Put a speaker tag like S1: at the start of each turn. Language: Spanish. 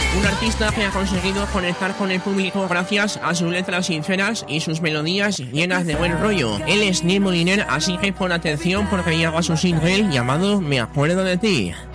S1: Un artista que ha conseguido conectar con el público gracias a sus letras sinceras y sus melodías llenas de buen rollo. Él es Neil Moliner, así que pon atención porque llega su single llamado Me acuerdo de ti.